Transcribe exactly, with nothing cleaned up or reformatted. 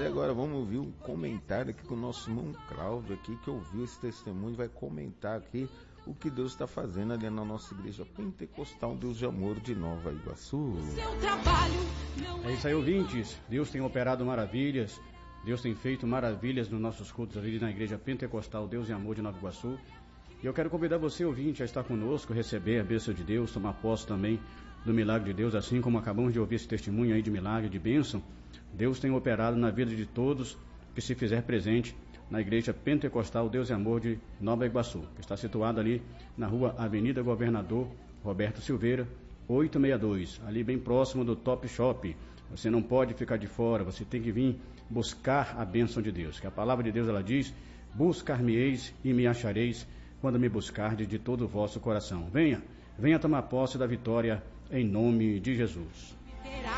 e agora vamos ouvir um comentário aqui com o nosso irmão Cláudio aqui, que ouviu esse testemunho, vai comentar aqui o que Deus está fazendo ali na nossa igreja pentecostal Deus de Amor de Nova Iguaçu. É isso aí, ouvintes. Deus tem operado maravilhas, Deus tem feito maravilhas nos nossos cultos ali na igreja pentecostal Deus de Amor de Nova Iguaçu. E eu quero convidar você, ouvinte, a estar conosco, receber a bênção de Deus, tomar posse também do milagre de Deus, assim como acabamos de ouvir esse testemunho aí de milagre, de bênção. Deus tem operado na vida de todos que se fizer presente na igreja pentecostal Deus e Amor de Nova Iguaçu, que está situada ali na rua Avenida Governador Roberto Silveira, oitocentos e sessenta e dois, ali bem próximo do Top Shop. Você não pode ficar de fora, você tem que vir buscar a bênção de Deus, que a palavra de Deus ela diz: buscar-me-eis e me achareis quando me buscardes de todo o vosso coração. Venha, venha tomar posse da vitória em nome de Jesus.